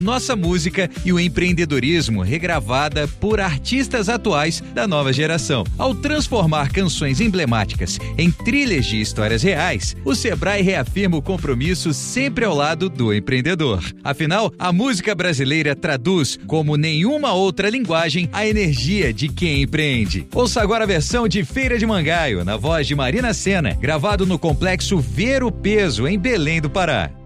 nossa música e o empreendedorismo regravada por artistas atuais da nova geração. Ao transformar canções emblemáticas em trilhas de histórias reais, o Sebrae reafirma o compromisso sempre ao lado do empreendedor. Afinal, a música brasileira traduz, como nenhuma outra linguagem, a energia de quem empreende. Ouça agora a versão de Feira de Mangaio, na voz de Marina Sena, gravado no Complexo Ver o Peso, em Belém do Pará.